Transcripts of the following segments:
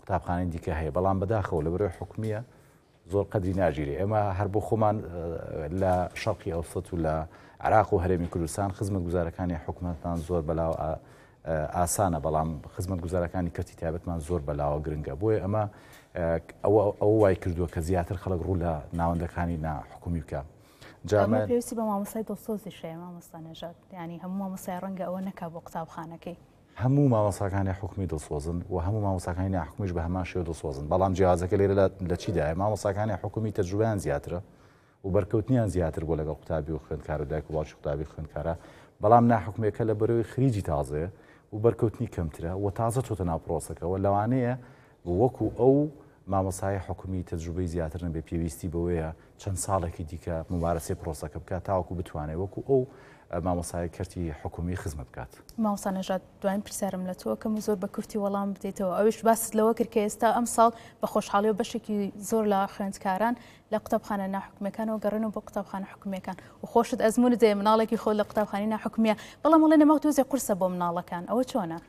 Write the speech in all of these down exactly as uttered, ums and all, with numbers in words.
قوتابخانەی دیکە هەیە بەڵام بەداخەوە لە بەرەوەی حکومیە زۆر قەدری ناگیری ئێمە هەر بۆ خۆمان لە شەرقی ئەوسەد و لە عێراق و هەرێمی کوردستان خزمەت گوزارەکانی حکوومەتمان زۆر بەلاو ئاسانە بەڵام خزمەت گوزارەکانی کەتی تایبەتمان زۆر بەلاوە گرنگە بۆیە ئەمە ئەو وای کردووە کە زیاتر خەڵک ڕوو لە ناوەندەکانی ناحکومی بکە. جامە پێویستی بە مامۆستای دڵسۆزی شەیە مامۆستا نەژاد ینی هەموو مامۆستای ڕەنگە ئەوە نەکا بۆ قوتابخانەکەی هەموو مامۆستاکانی حکومی دڵسۆزن و هەموو مامۆستاکانی ناحکومیش بە هەمان شێوە دڵسۆزن بەڵام جیازەکە لێرە لە چیدایە مامۆستاکانی حکومی تەجروبەیان زیاترە و بەرکەوتنیان زیاتر بۆ لەگەڵ قوتابی و خوێندکار و دایک و باوکی قوتابی خوێندکارە بەڵام ناحکومیەکە لە بەرەوەی خریجی تازەیە و بەرکەوتنی کەمترە و تازە چۆتە ناو پرۆسەکەەوە لەوانەیە وەکو ئەو مامۆستای حکومی تەجروبەی زیاتر نەبێ پێویستی بەوەیە چەند ساڵێکی دیکە ممارەسەی پرۆسەکە بکات تاوەکو بتوانێت وەکو ئەو مامۆستای کەرتی حکومی خزمەت بکات. مامۆستا نەژاد دوایین پرسیارم لە تۆ کەم زۆر بە کورتی وەڵام بدەیتەوە ئەوش باست لەوە کرد کە ئێستا ئەم ساڵ بە خۆشحاڵی و بەشێکی زۆر لە خوێندکاران لە قوتابخانە ناحکومیەکانەوە گەڕێنەوە بۆ قوتابخانە حکومیەکان و خۆشت ئەزمونت دێ مناڵێکی خۆ لە قوتابخانەی ناحکومیە بەڵام وڵێ نەماوە تۆزێ قورسە بۆ مناڵەکان ئەوە چۆنە؟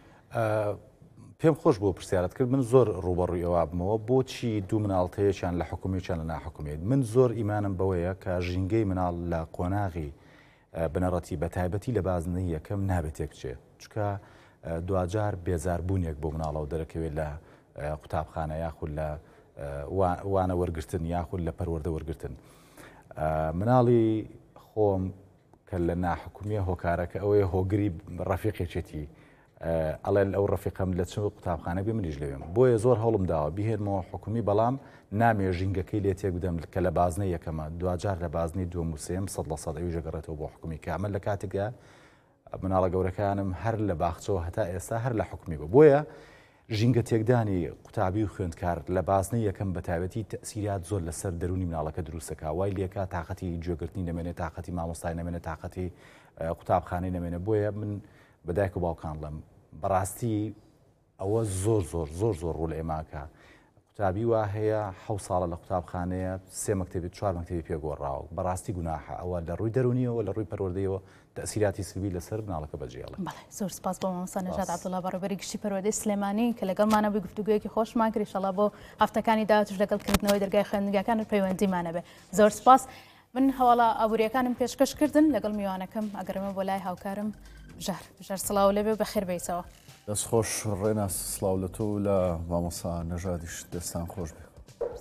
پێم خۆش بۆ پرسیارەت کرد من زۆر ڕوبەڕووی ئەوە بمەوە بۆچی دوو مناڵتەیەکیان لە حکومیەکیان لە ناحکومیێت من زۆر ئیمانم بەوەیە کە ژینگەی مناڵ لە قۆناغی بنەڕەتی بە تایبەتی لە بازنەی یەکەم نابێت تێک بچێت چکە دوجار بێزاربوونێک بۆ مناڵەوە دەرەکەوێت لە قوتابخانە یاخود لە وانە وەرگرتن یاخود لە پەروەردە وەرگرتن مناڵی خۆم کە لە ناحکومیە هۆکارەکە ئەوەیە هۆگری ڕەفیقێکێتی ئەڵێن ئەو ڕەفیقم لە چ قوتابخانە بێ منیش لەوێم بۆیە زۆر هەوڵم داوە بیهێنمەوە حکومی بەڵام نامێ ژینگەکەی لێ تێک بدەم کە لە بازنەی یەکەمە دوجار لە بازنی دووەم و سێم سەد لە سەد ئەوی ژەگەڕێتەوە بۆ حکومی کامە لە کاتێکدا مناڵە گەورەکانم هەر لە باخچەوە هەتا ئێستا هەر لە حکومی بوو بۆیە ژینگە تێکدانی قوتابی و خوێندکار لە بازنەی یەکەم بەتایبەتی تەسیرات زۆر لەسەر دەرونی مناڵەکە دروستەکە وای لێکە تااقەتی جێگرتنی نەمێنێت تااقەتی مامۆستای نەمێنێت تااقەتی قوتابخانەی نەمێنێت بۆیە من بەدایک و باوکان لەم بەڕاستی ئەوە زۆر زۆر زۆر زۆر ڕوو لە ئێماکە قوتابی وا هەیە حەو ساڵە لە قوتابخانەیە سێ مەکتەبی چوار مەکتەبی پێگۆڕاوە بەڕاستی گوناحە ئەوە لە ڕووی دەرونیەوە لە ڕووی پەروەردەیەوە تەسیراتی سلبی لەسەر مناڵەکە بەجێڵێ. زۆر سپاس بۆ مامۆستا نەژاد عەبدوڵڵا بەڕێوەبەری گشتی پەروەردەی سلێمانی کە لەگەڵمانە بووی گفتوگویەکی خۆشمان کرد ئینشەڵڵا بۆ هەفتەکانی داهاتوش لەگەڵکردنەوەی دەرگای خوێندنگەکانت پەیوەندیمانە بێ. زۆر سپاس. من هەواڵە ئابوووریەکانم پێشکەش کردن لەگەڵ میوانەکەم ئەگەرمە بۆ لای هاوکارم ژار ژار سڵاو لێبێ بەخێر بێیتەوە. دەست خۆش ڕێناس سڵاو لە تۆ لە مامۆستا نەژادیش دەستان خۆش بێ.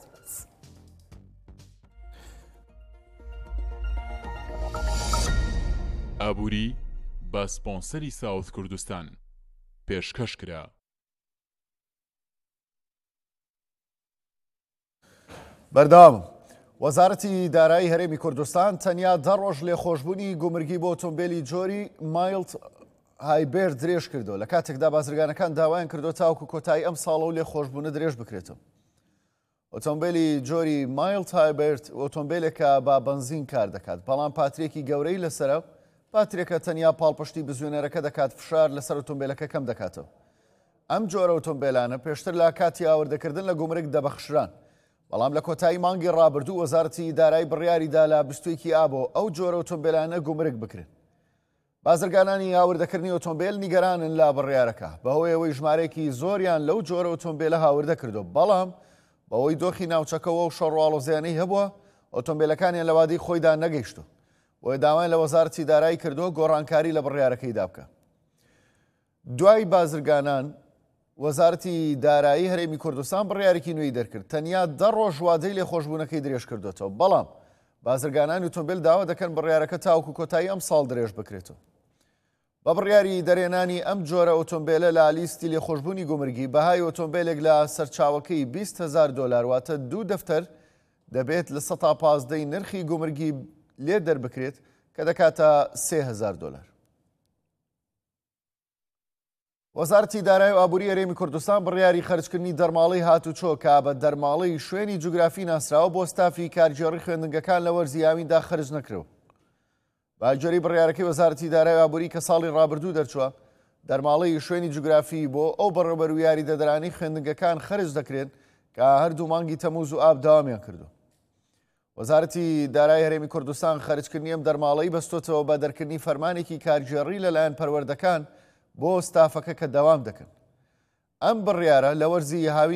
ئابووری بە سپۆنسەری ساوت کوردستان پێشکەش کرا. بەردەوامم وەزارەتی دارایی هەرێمی کوردستان تەنیا دە ڕۆژ لێخۆشبوونی گومرگی بۆ ئۆتۆمبیلی جۆری مایلد هایبێر درێژ کردەوە لە کاتێکدا بازرگانەکان داوایان کردو تاوکو کۆتایی ئەم ساڵە و لێخۆشبوونە درێژ بکرێتەوە. ئۆتۆمبیلی جۆری مایلد هایبێرد ئۆتۆمبیلێکە با بەنزین کار دەکات بەڵام پاترێکی گەورەی لەسرە پاترێکە تەنیا پاڵپشتی بزوێنەرەکە دەکات فشار لەسەر ئۆتۆمبیلەکە کەم دەکاتەوە. ئەم جۆرە ئۆتۆمبیلانە پێشتر لە کاتی ئاوردەکردن لە گومرگ دەبەخشران بەڵام لە کۆتایی مانگی ڕابردوو وەزارەتی دارایی بڕیاریدا لە بیستوەیەکی ئابۆ ئەو جۆرە ئۆتۆمبیلانە گومرگ بکرێن. بازرگانانی هاوردەکردنی ئۆتۆمبیل نیگەرانن لا بڕیارەکە بەهۆی ئەوەی ژمارەیەکی زۆریان لەو جۆرە ئۆتۆمبیلە هاوردە کردو بەڵام بەهۆی دۆخی ناوچەکەەوە و شەڕواڵۆزیانەی هەبووە ئۆتۆمبیلەکانیان لە وادی خۆیدا نەگەیشتو و داوایان لە وەزارەتی دارایی کردووە گۆڕانکاری لە بڕیارەکەیدا بکە. دوای بازرگانان وەزارەتی دارایی هەرێمی کوردستان بڕیارێکی نوێی دەرکرد تەنیا دە ڕۆژ وادەی لێخۆشبوونەکەی درێژ کردوێتەوە بەڵام بازرگانانی ئۆتۆمبیل داوا دەکەن بڕیارەکە تاوکو کۆتایی ئەم ساڵ درێژ بکرێتەوە. بە بڕیاری دەرێنانی ئەم جۆرە ئۆتۆمبیلە لە لیستی لێخۆشبوونی گومرگی بەهای ئۆتۆمبیلێک لە سەرچاوەکەی بیست هەزار دۆلار واتە دوو دەفتەر دەبێت لە سەد تا پازدەی نرخی گومرگی لێ دەربکرێت کە دەکاتە سێ هەزار دۆلار. وەزارەتی دارایی و ئابووری هەرێمی کوردستان بڕیاری خەرجکردنی دەرماڵەی هاتوچۆ کە بە دەرماڵەی شوێنی جوگرافی ناسراوە بۆ ستافی کارگێڕی خوێندنگەکان لە وەرزی یاویندا خەرج نەکرەوە. باجۆری بڕیارەکەی وەزارەتی دارایی و ئابووری کە ساڵی ڕابردوو دەرچووە دەرماڵەی شوێنی جوگرافی بۆ ئەو بەڕێوەبەر و یاریدەدرانی خوێندنگەکان خەرج دەکرێن کە هەردوو مانگی تەمووز و ئاب داوامیان کردو. وەزارەتی دارایی هەرێمی کوردستان خەرجکردنی ئەم دەرماڵەی بەستۆتەوە بە دەرکردنی فەرمانێکی کارگێڕی لەلایەن پەروەردەکان بۆ ستافەکە کە دەوام دەکەن. ئەم بڕیارە لە وەرزی هاوی